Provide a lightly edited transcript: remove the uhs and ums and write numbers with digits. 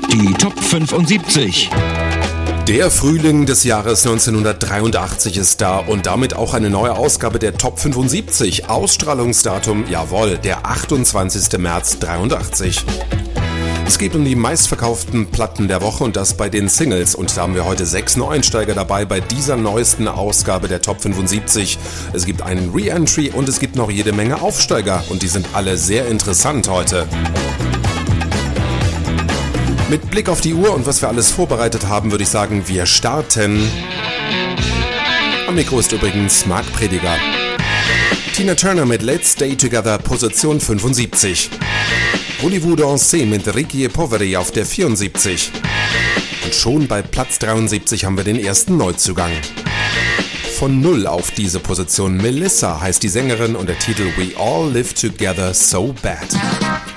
Die Top 75. Der Frühling des Jahres 1983 ist da und damit auch eine neue Ausgabe der Top 75. Ausstrahlungsdatum, jawohl, der 28. März 83. Es geht um die meistverkauften Platten der Woche und das bei den Singles. Und da haben wir heute 6 Neueinsteiger dabei bei dieser neuesten Ausgabe der Top 75. Es gibt einen Re-Entry und es gibt noch jede Menge Aufsteiger und die sind alle sehr interessant heute. Mit Blick auf die Uhr und was wir alles vorbereitet haben, würde ich sagen, wir starten. Am Mikro ist übrigens Marc Prediger. Tina Turner mit Let's Stay Together, Position 75. Voulez-vous danser mit Ricky Poveri auf der 74. Und schon bei Platz 73 haben wir den ersten Neuzugang. Von 0 auf diese Position Melissa heißt die Sängerin und der Titel We All Live Together So Bad.